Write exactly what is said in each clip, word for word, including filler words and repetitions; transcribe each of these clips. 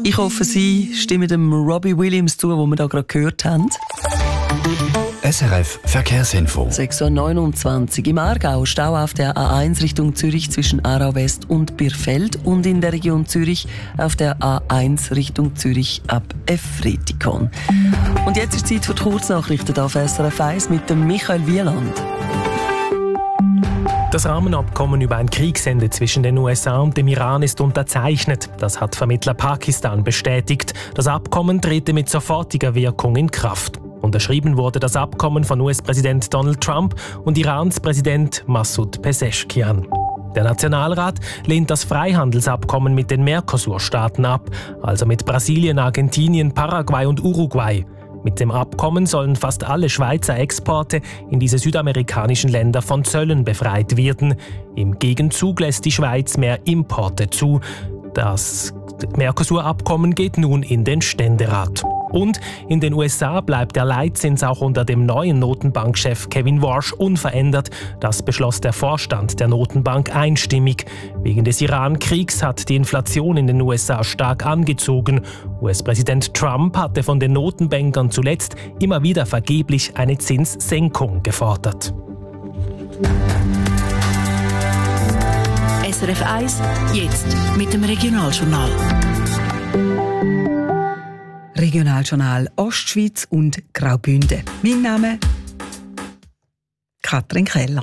Ich hoffe, Sie stimmen dem Robbie Williams zu, den wir da gerade gehört haben. S R F Verkehrsinfo. sechs Uhr neunundzwanzig. Im Aargau Stau auf der A eins Richtung Zürich zwischen Aarau West und Birfeld und in der Region Zürich auf der A eins Richtung Zürich ab Efretikon. Und jetzt ist Zeit für die Kurznachrichten auf S R F eins mit dem Michael Wieland. Das Rahmenabkommen über ein Kriegsende zwischen den U S A und dem Iran ist unterzeichnet. Das hat Vermittler Pakistan bestätigt. Das Abkommen trete mit sofortiger Wirkung in Kraft. Unterschrieben wurde das Abkommen von U S-Präsident Donald Trump und Irans Präsident Massoud Pezeshkian. Der Nationalrat lehnt das Freihandelsabkommen mit den Mercosur-Staaten ab, also mit Brasilien, Argentinien, Paraguay und Uruguay. Mit dem Abkommen sollen fast alle Schweizer Exporte in diese südamerikanischen Länder von Zöllen befreit werden. Im Gegenzug lässt die Schweiz mehr Importe zu. Das Mercosur-Abkommen geht nun in den Ständerat. Und in den U S A bleibt der Leitzins auch unter dem neuen Notenbankchef Kevin Warsh unverändert. Das beschloss der Vorstand der Notenbank einstimmig. Wegen des Iran-Kriegs hat die Inflation in den U S A stark angezogen. U S-Präsident Trump hatte von den Notenbankern zuletzt immer wieder vergeblich eine Zinssenkung gefordert. S R F eins, jetzt mit dem Regionaljournal. Regionaljournal Ostschweiz und Graubünden. Mein Name Katrin Keller.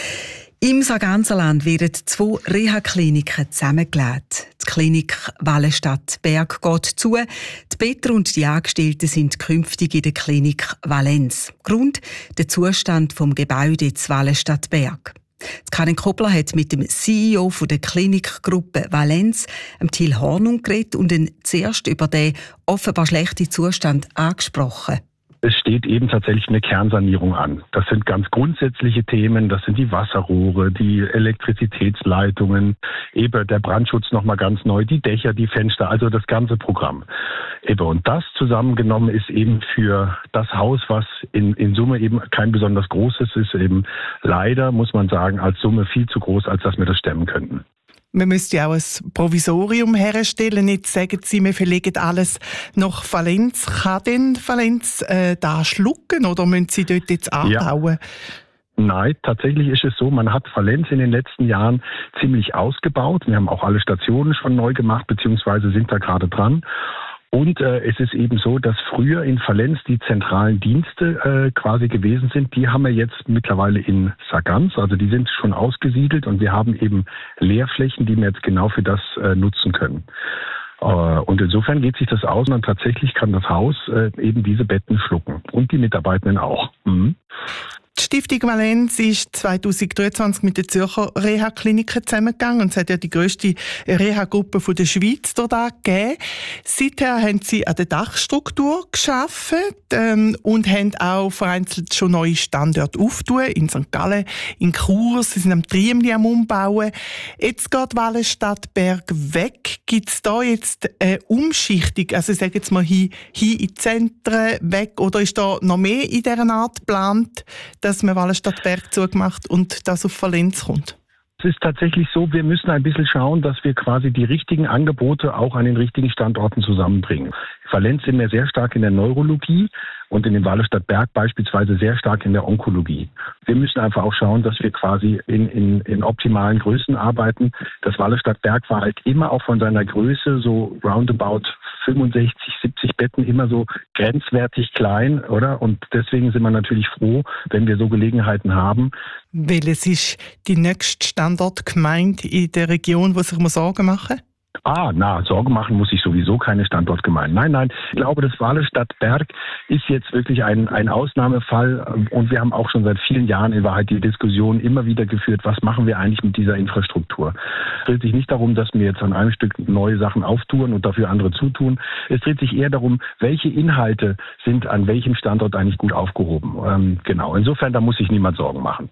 Im Sarganserland werden zwei Reha-Kliniken zusammengelegt. Die Klinik Wallenstadt-Berg geht zu. Die Better und die Angestellten sind künftig in der Klinik Valenz. Grund der Zustand des Gebäudes Wallenstadt-Berg. Karin Kobler hat mit dem C E O der Klinikgruppe Valenz, Till Hornung, geredet und ihn zuerst über den offenbar schlechten Zustand angesprochen. Es steht eben tatsächlich eine Kernsanierung an. Das sind ganz grundsätzliche Themen. Das sind die Wasserrohre, die Elektrizitätsleitungen, eben der Brandschutz nochmal ganz neu, die Dächer, die Fenster, also das ganze Programm. Eben, und das zusammengenommen ist eben für das Haus, was in, in Summe eben kein besonders großes ist, eben leider, muss man sagen, als Summe viel zu groß, als dass wir das stemmen könnten. Man müsste ja auch ein Provisorium herstellen. Jetzt sagen Sie, wir verlegen alles nach Valenz. Kann denn Valenz äh, da schlucken oder müssen Sie dort jetzt anbauen? Ja. Nein, tatsächlich ist es so, man hat Valenz in den letzten Jahren ziemlich ausgebaut. Wir haben auch alle Stationen schon neu gemacht, beziehungsweise sind da gerade dran. Und äh, es ist eben so, dass früher in Valenz die zentralen Dienste äh, quasi gewesen sind. Die haben wir jetzt mittlerweile in Sargans, also die sind schon ausgesiedelt und wir haben eben Leerflächen, die wir jetzt genau für das äh, nutzen können. Äh, und insofern geht sich das aus und tatsächlich kann das Haus äh, eben diese Betten schlucken und die Mitarbeitenden auch. Mhm. Die Stiftung Valenz ist zweitausenddreiundzwanzig mit den Zürcher Reha-Kliniken zusammengegangen und es hat ja die grösste Reha-Gruppe der Schweiz dort gegeben. Seither haben sie an der Dachstruktur gearbeitet ähm, und haben auch vereinzelt schon neue Standorte aufgetan, in Sankt Gallen, in Chur, sie sind am Triemli am Umbauen. Jetzt geht Wallenstadt-Berg weg. Gibt es da jetzt eine Umschichtung, also sagen jetzt mal hin, hin in die Zentren weg, oder ist da noch mehr in dieser Art geplant, dass man Wallenstadt-Berg zugemacht und das auf Valenz kommt? Es ist tatsächlich so, wir müssen ein bisschen schauen, dass wir quasi die richtigen Angebote auch an den richtigen Standorten zusammenbringen. In Valenz sind wir sehr stark in der Neurologie und in dem Wallenstadt-Berg beispielsweise sehr stark in der Onkologie. Wir müssen einfach auch schauen, dass wir quasi in, in, in optimalen Größen arbeiten. Das Wallenstadt-Berg war halt immer auch von seiner Größe so roundabout fünfundsechzig, siebzig Betten immer so grenzwertig klein, oder? Und deswegen sind wir natürlich froh, wenn wir so Gelegenheiten haben. Welches ist die nächste Standortgemeinde in der Region, wo sich mal Sorgen machen? Ah, na, Sorgen machen muss ich sowieso keine Standortgemeinden. Nein, nein, ich glaube, das Wallenstadt-Berg ist jetzt wirklich ein, ein Ausnahmefall und wir haben auch schon seit vielen Jahren in Wahrheit die Diskussion immer wieder geführt, was machen wir eigentlich mit dieser Infrastruktur. Es dreht sich nicht darum, dass wir jetzt an einem Stück neue Sachen auftun und dafür andere zutun. Es dreht sich eher darum, welche Inhalte sind an welchem Standort eigentlich gut aufgehoben. Ähm, genau, insofern, da muss sich niemand Sorgen machen.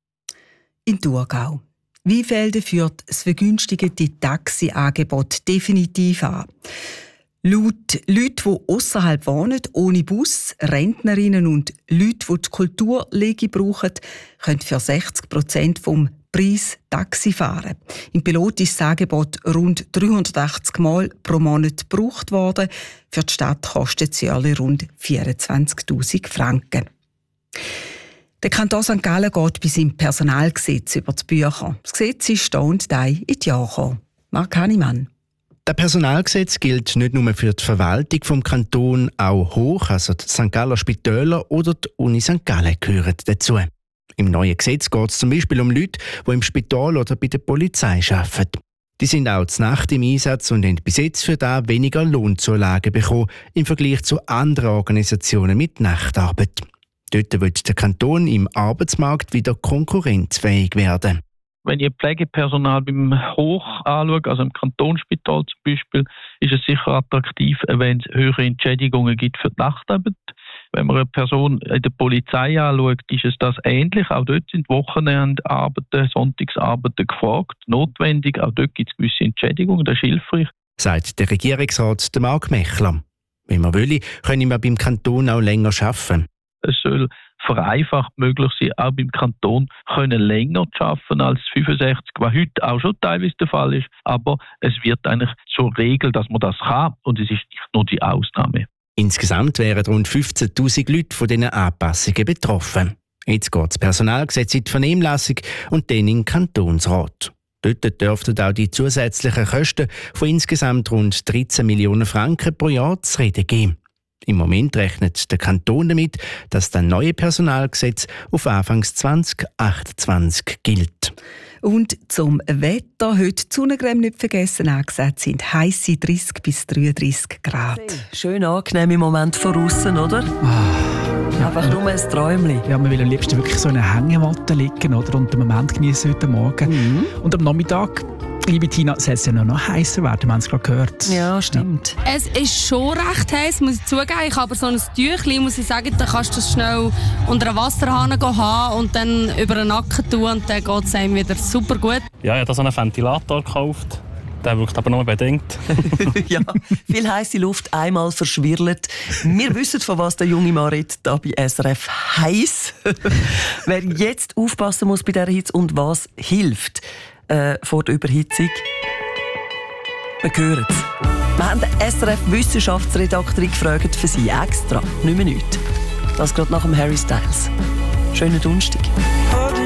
In Thurgau. Weinfelden führt das vergünstigte Taxi-Angebot definitiv an. Laut Leuten, die ausserhalb wohnen, ohne Bus, Rentnerinnen und Leute, die die Kulturlege brauchen, können für sechzig Prozent vom Preis Taxifahren. Im Pilot ist das Angebot rund dreihundertachtzig Mal pro Monat gebraucht worden. Für die Stadt kostet es jährlich rund vierundzwanzigtausend Franken. Der Kanton Sankt Gallen geht bei seinem Personalgesetz über die Bücher. Das Gesetz ist da und da in die Jahre gekommen. Marc Hannemann. Das Personalgesetz gilt nicht nur für die Verwaltung vom Kanton, auch hoch, also die Sankt Galler Spitäler oder die Uni Sankt Gallen gehören dazu. Im neuen Gesetz geht es zum Beispiel um Leute, die im Spital oder bei der Polizei arbeiten. Die sind auch zur Nacht im Einsatz und haben bis jetzt für das weniger Lohnzulagen bekommen im Vergleich zu anderen Organisationen mit Nachtarbeit. Dort wird der Kanton im Arbeitsmarkt wieder konkurrenzfähig werden. Wenn ich Pflegepersonal beim Hoch anschaue, also im Kantonsspital zum Beispiel, ist es sicher attraktiv, wenn es höhere Entschädigungen gibt für die Nachtarbeit. Wenn man eine Person in der Polizei anschaut, ist es das ähnlich. Auch dort sind Wochenendarbeiten, Sonntagsarbeiten gefragt, notwendig. Auch dort gibt es gewisse Entschädigungen, das ist hilfreich. Sagt der Regierungsrat Marc Mechler. Wenn man will, können wir beim Kanton auch länger arbeiten. Es soll vereinfacht möglich sein, auch beim Kanton können länger zu arbeiten als fünfundsechzig, was heute auch schon teilweise der Fall ist. Aber es wird eigentlich zur Regel, dass man das kann und es ist nicht nur die Ausnahme. Insgesamt wären rund fünfzehntausend Leute von diesen Anpassungen betroffen. Jetzt geht das Personalgesetz in die Vernehmlassung und dann in den Kantonsrat. Dort dürften auch die zusätzlichen Kosten von insgesamt rund dreizehn Millionen Franken pro Jahr zu reden geben. Im Moment rechnet der Kanton damit, dass das neue Personalgesetz auf Anfang zwanzig achtundzwanzig gilt. Und zum Wetter, heute die Sonnencreme nicht vergessen, angesagt sind heisse dreißig bis dreiunddreißig Grad. Schön angenehm im Moment von aussen, oder? Ah, ja, einfach nur ein Träumchen. Ja, man will am liebsten wirklich so in einer Hängematte liegen, oder? Und den Moment genießen heute Morgen. Mhm. Und am Nachmittag, liebe Tina, soll es ja noch, noch heißer werden, wir haben es gerade gehört. Ja, stimmt. Ja. Es ist schon recht heiß, muss ich zugeben. Ich habe aber so ein Tüchlein, muss ich sagen, da kannst du das schnell unter einen Wasserhahn haben und dann über den Nacken tun und dann geht es einem wieder super gut. Ja, ich habe da so einen Ventilator gekauft. Der wirkt aber nur bedingt. Ja, viel heisse Luft einmal verschwirrt. Wir wissen, von was der junge Mann redet, hier bei S R F heiß. Wer jetzt aufpassen muss bei dieser Hitze und was hilft äh, vor der Überhitzung, wir hören es. Wir haben den S R F-Wissenschaftsredakteur gefragt für sie extra. Nicht mehr nichts. Das gerade nach dem Harry Styles. Schönen Donnerstag.